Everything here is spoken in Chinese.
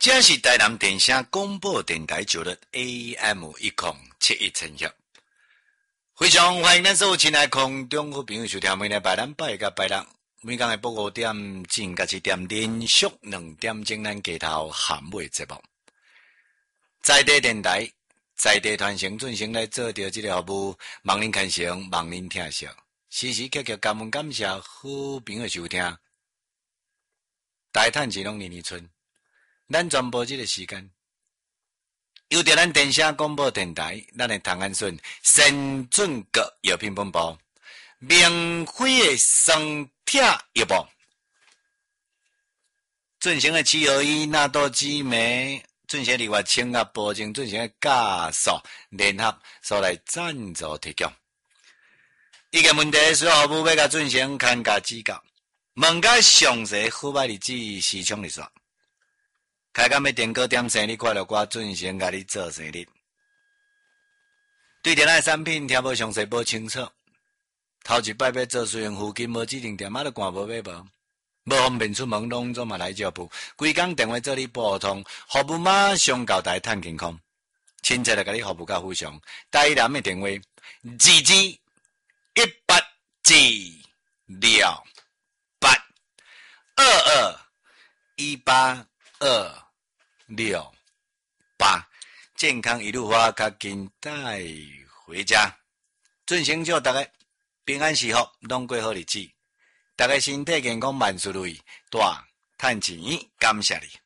这是台南电声广播电台九的 AM1071千赫，非常欢迎咱所有亲爱空中好朋友收听每日拜咱拜甲拜六，每天的播5点正甲7点连续2点钟咱街头含尾节目，在地电台在地传承准成来做着这个服务，望您看成，望您听惜，时时刻刻感恩感谢好朋友收听，大趁钱拢年年春。咱全部这个时间，由着咱电声广播电台，咱的唐安顺先进国药品本部，免费的双铁药部，进行的721纳多激酶，进行的外清压保证，进行的加速联合所来赞助提供。一个问题需要服务要甲进行看价指教，问甲详细购买日子时充日数。开工要订购点生日快乐歌进行甲你做生日。对着咱的产品听无详细无清楚，头一摆要做，虽然附近无指定店，就赶无买无，无方便出门，拢总嘛来招铺。规工电话做你拨通，服务马上交代趁健康，亲切来甲你服务到非常。台南的电话2218282218，健康一路花，较紧带回家。进行祝大家平安喜福，拢过好日子。大家身体健康，万事如意，大趁钱，感谢你。